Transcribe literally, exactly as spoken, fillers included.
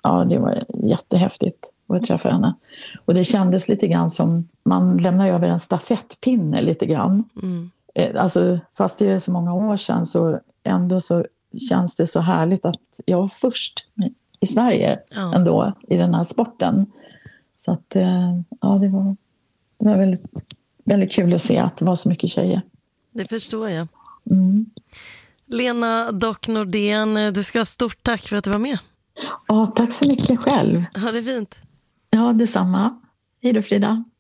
ja, det var jättehäftigt att träffa henne. Och det kändes lite grann som man lämnar över en stafettpinne lite grann. Mm. Alltså, fast det är så många år sedan så ändå så känns det så härligt att jag var först i Sverige ja. ändå i den här sporten. Så att ja, det var, det var väldigt, väldigt kul att se att det var så mycket tjejer. Det förstår jag. Mm. Lena Dock Nordén, du ska ha stort tack för att du var med. Ja, tack så mycket själv. Ha det fint. Ja, detsamma. Hej då, Frida.